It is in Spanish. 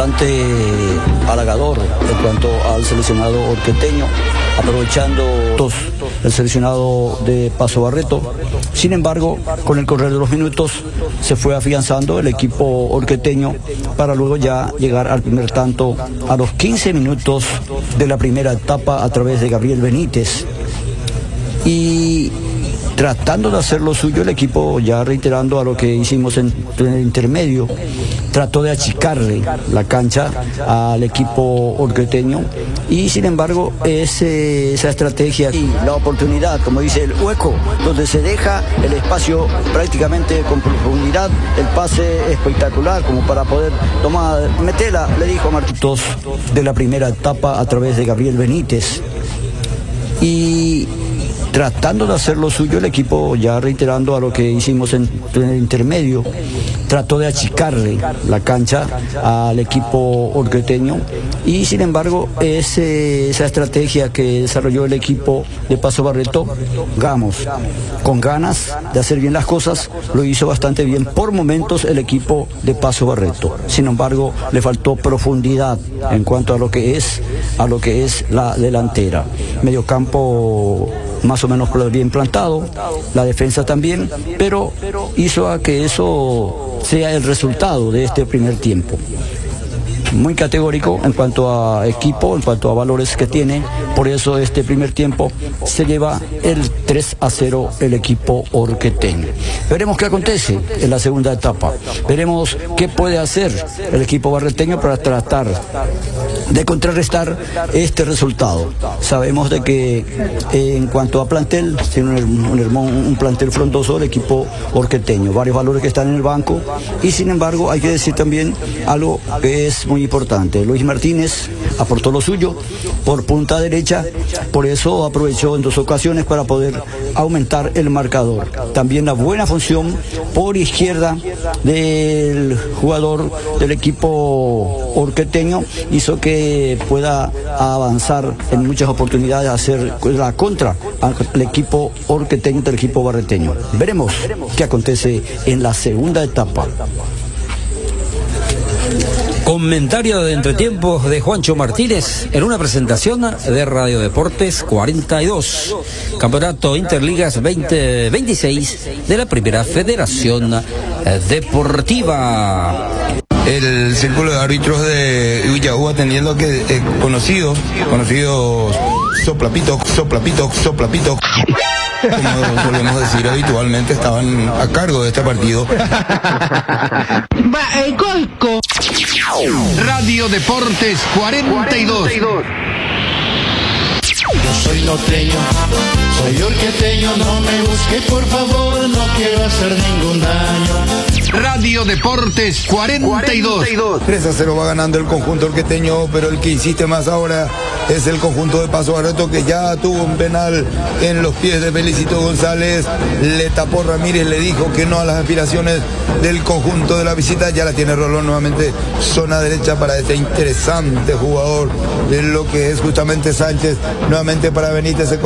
bastante halagador en cuanto al seleccionado orqueteño, aprovechando el seleccionado de Paso Barreto. Sin embargo, con el correr de los minutos se fue afianzando el equipo orqueteño para luego ya llegar al primer tanto a los 15 minutos de la primera etapa a través de Gabriel Benítez. Y tratando de hacer lo suyo, el equipo, ya reiterando a lo que hicimos en el intermedio, trató de achicarle la cancha al equipo orqueteño y sin embargo esa estrategia y la oportunidad, como dice el hueco, donde se deja el espacio prácticamente con profundidad, el pase espectacular como para poder tomar, metela, le dijo a Martitos de la primera etapa a través de Gabriel Benítez. Y tratando de hacer lo suyo, el equipo, ya reiterando a lo que hicimos en el intermedio, trató de achicarle la cancha al equipo orqueteño y sin embargo esa estrategia que desarrolló el equipo de Paso Barreto, vamos, con ganas de hacer bien las cosas, lo hizo bastante bien por momentos el equipo de Paso Barreto. Sin embargo, le faltó profundidad en cuanto a lo que es la delantera. Mediocampo más o menos bien plantado, la defensa también, pero hizo a que eso sea el resultado de este primer tiempo. Muy categórico en cuanto a equipo, en cuanto a valores que tiene, por eso este primer tiempo se lleva el 3-0 el equipo orqueteño. Veremos qué acontece en la segunda etapa, veremos qué puede hacer el equipo barreteño para tratar de contrarrestar este resultado. Sabemos de que en cuanto a plantel, tiene un plantel frondoso el equipo orqueteño, varios valores que están en el banco y sin embargo hay que decir también algo que es muy importante. Luis Martínez aportó lo suyo por punta derecha, por eso aprovechó en 2 ocasiones para poder aumentar el marcador. También la buena función por izquierda del jugador del equipo orqueteño hizo que pueda avanzar en muchas oportunidades, hacer la contra al equipo orqueteño del equipo barreteño. Veremos qué acontece en la segunda etapa. Comentario de entretiempos de Juancho Martínez en una presentación de Radio Deportes 42, Campeonato Interligas 2026 de la Primera Federación Deportiva. El círculo de árbitros de Villaú atendiendo que conocidos soplapito, como solemos decir habitualmente, estaban a cargo de este partido. Radio Deportes 42. Yo soy norteño, soy orqueteño, no me busque por favor, no quiero hacer ningún daño. Radio Deportes 42. 3-0 va ganando el conjunto orqueteño, pero el que insiste más ahora es el conjunto de Paso Barreto, que ya tuvo un penal en los pies de Felicito González. Le tapó Ramírez, le dijo que no a las aspiraciones del conjunto de la visita. Ya la tiene Rolón nuevamente, zona derecha para este interesante jugador de lo que es justamente Sánchez. Nuevamente para Benítez.